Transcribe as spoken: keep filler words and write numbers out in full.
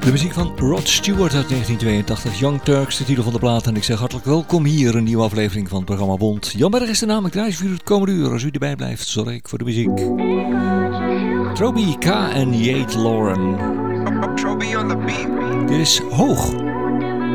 De muziek van Rod Stewart uit negentien tweeëntachtig, Young Turks, de titel van de plaat. En ik zeg hartelijk welkom hier, een nieuwe aflevering van het programma Bond. Jan Berg is de naam, ik draai voor u het komende uur. Als u erbij blijft, zorg ik voor de muziek. Troby K en Yate Lauren. Troby on the beat. Dit is Hoog.